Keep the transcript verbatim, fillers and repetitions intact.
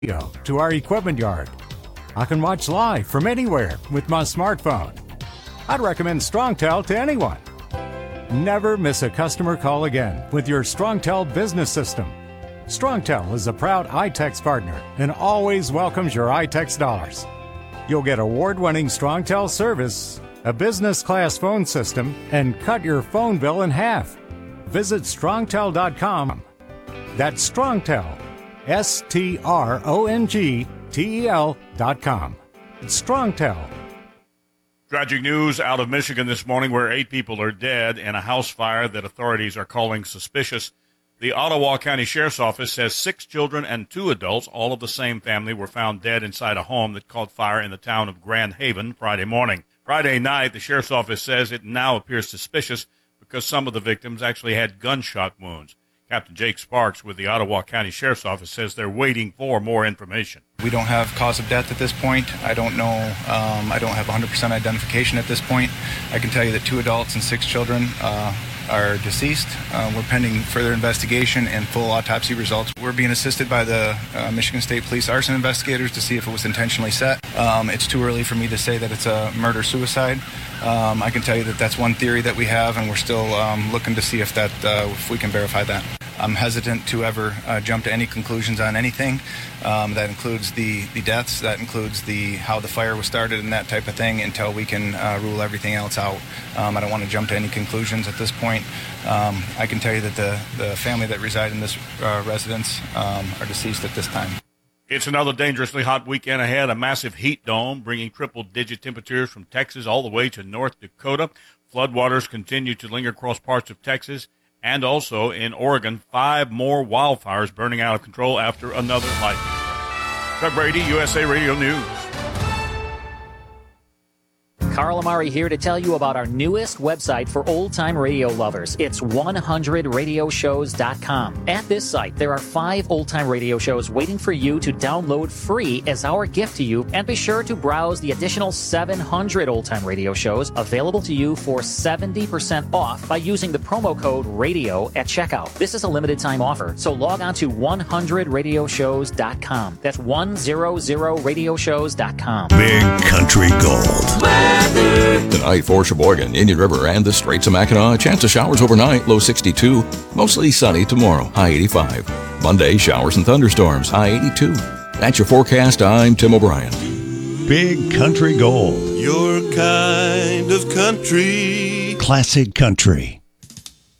to our equipment yard. I can watch live from anywhere with my smartphone. I'd recommend StrongTel to anyone. Never miss a customer call again with your StrongTel business system. StrongTel is a proud iTex partner and always welcomes your iTex dollars. You'll get award-winning StrongTel service, a business-class phone system, and cut your phone bill in half. Visit strongtel dot com. That's StrongTel, S T R O N G T E L dot com. It's StrongTel. Tragic news out of Michigan this morning where eight people are dead in a house fire that authorities are calling suspicious. The Ottawa County Sheriff's Office says six children and two adults, all of the same family, were found dead inside a home that caught fire in the town of Grand Haven Friday morning. Friday night, the Sheriff's Office says it now appears suspicious because some of the victims actually had gunshot wounds. Captain Jake Sparks with the Ottawa County Sheriff's Office says they're waiting for more information. We don't have cause of death at this point. I don't know. Um, I don't have one hundred percent identification at this point. I can tell you that two adults and six children uh, are deceased. Uh, we're pending further investigation and full autopsy results. We're being assisted by the uh, Michigan State Police arson investigators to see if it was intentionally set. Um, it's too early for me to say that it's a murder-suicide. Um, I can tell you that that's one theory that we have, and we're still um, looking to see if that uh, if we can verify that. I'm hesitant to ever uh, jump to any conclusions on anything. Um, that includes the, the deaths, that includes the how the fire was started and that type of thing until we can uh, rule everything else out. Um, I don't want to jump to any conclusions at this point. Um, I can tell you that the, the family that reside in this uh, residence um, are deceased at this time. It's another dangerously hot weekend ahead, a massive heat dome bringing triple-digit temperatures from Texas all the way to North Dakota. Floodwaters continue to linger across parts of Texas. And also in Oregon, five more wildfires burning out of control after another lightning strike. Doug Brady, U S A Radio News. Carl Amari here to tell you about our newest website for old-time radio lovers. It's one hundred radio shows dot com. At this site, there are five old-time radio shows waiting for you to download free as our gift to you, and be sure to browse the additional seven hundred old-time radio shows available to you for seventy percent off by using the promo code RADIO at checkout. This is a limited-time offer, so log on to one hundred radio shows dot com. That's one hundred radio shows dot com. Big Country Gold. Tonight for Sheboygan, Indian River, and the Straits of Mackinac. Chance of showers overnight, low sixty-two. Mostly sunny tomorrow, high eighty-five. Monday, showers and thunderstorms, high eighty-two. That's your forecast. I'm Tim O'Brien. Big Country Gold. Your kind of country. Classic country.